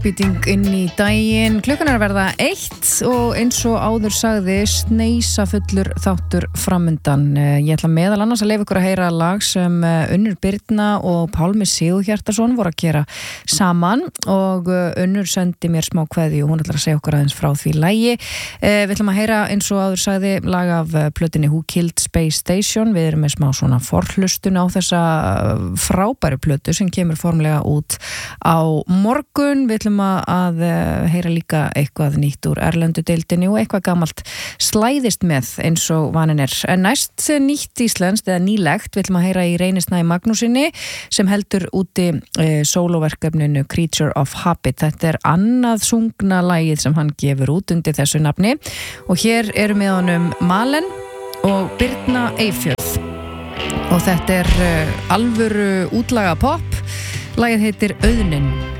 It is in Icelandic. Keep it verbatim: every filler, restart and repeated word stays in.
uppbytting inn í daginn. Klukkan er að verða eitt og eins og áður sagði sneisa fullur þáttur framundan. Ég ætla meðal annars að leyfa ykkur að heyra lag sem Unnur Birna og Pálmi Sigurhjartarson voru að gera saman og Unnur sendi mér smá kveðju og hún ætlar að segja okkur aðeins frá því lagi. Við ætlum að heyra eins og áður sagði lag af plötunni Who Killed Space Station. Við erum með smá svona forhlustun á þessa frábæru plötu sem kemur formlega út á morgun. Við ætlum að heyra líka eitthvað nýtt úr erlendu deildinni og eitthvað gamalt slæðist með eins og vanin er. En næst nýtt íslenskt eða nýlegt við ætlum að heyra í Reyni Snæ Magnúsinni sem heldur úti e, sólóverkefninu Creature of Habit. Þetta er annað sungna lagið sem hann gefur út undir þessu nafni og hér eru með honum Malen og Birna Eyfjörð og þetta er uh, alvöru útlaga pop. Lagið heitir Auðnin.